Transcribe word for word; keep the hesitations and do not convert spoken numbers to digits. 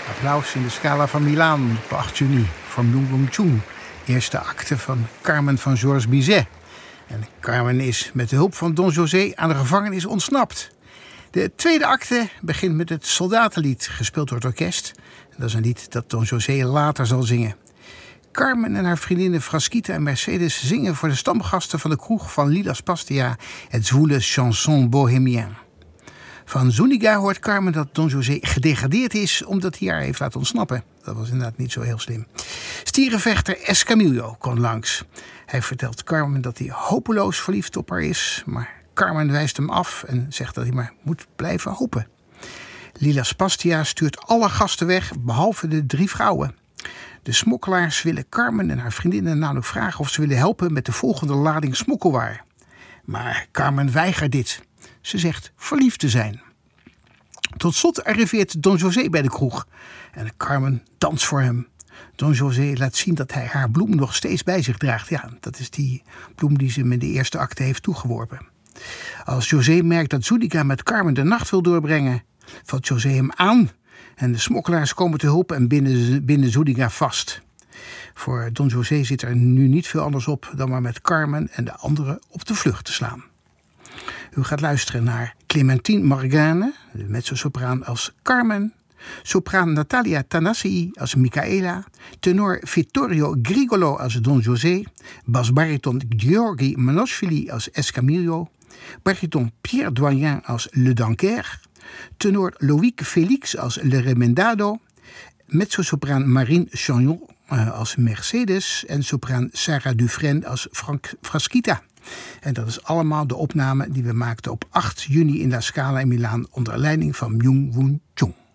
Applaus in de Scala van Milaan op acht juni voor Myung Whun Chung. Eerste acte van Carmen van Georges Bizet. En Carmen is met de hulp van Don José aan de gevangenis ontsnapt. De tweede acte begint met het soldatenlied, gespeeld door het orkest. Dat is een lied dat Don José later zal zingen. Carmen en haar vriendinnen Frasquita en Mercedes zingen voor de stamgasten van de kroeg van Lilas Pastia het zwoele chanson bohémien. Van Zúñiga hoort Carmen dat Don José gedegradeerd is omdat hij haar heeft laten ontsnappen. Dat was inderdaad niet zo heel slim. Stierenvechter Escamillo komt langs. Hij vertelt Carmen dat hij hopeloos verliefd op haar is, maar Carmen wijst hem af en zegt dat hij maar moet blijven hopen. Lilas Pastia stuurt alle gasten weg, behalve de drie vrouwen. De smokkelaars willen Carmen en haar vriendinnen namelijk vragen of ze willen helpen met de volgende lading smokkelwaar. Maar Carmen weigert dit. Ze zegt verliefd te zijn. Tot slot arriveert Don José bij de kroeg. En Carmen danst voor hem. Don José laat zien dat hij haar bloem nog steeds bij zich draagt. Ja, dat is die bloem die ze hem in de eerste acte heeft toegeworpen. Als José merkt dat Zúñiga met Carmen de nacht wil doorbrengen, valt José hem aan. En de smokkelaars komen te hulp en binden, binden Zúñiga vast. Voor Don José zit er nu niet veel anders op dan maar met Carmen en de anderen op de vlucht te slaan. U gaat luisteren naar Clementine Morgane, de mezzosopraan als Carmen, sopraan Natalia Tanasi als Micaela, tenor Vittorio Grigolo als Don José, basbariton Georgi Manoshvili als Escamillo, bariton Pierre Doyen als Le Danker, tenor Loïc Félix als Le Remendado, mezzosopraan Marine Chagnon als Mercedes en sopraan Sarah Dufresne als Frank Frasquita. En dat is allemaal de opname die we maakten op acht juni in La Scala in Milaan onder leiding van Myung Whun Chung.